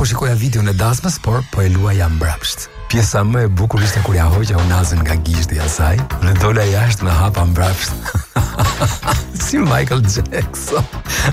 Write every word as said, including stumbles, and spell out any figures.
po shikoja videon e dasmës, por po e luaja mbrapsht. Pjesa më e bukur ishte kur ja hoqja unazën nga gishti i saj, në dola jashtë me hapa mbrapsht. Si Michael Jackson.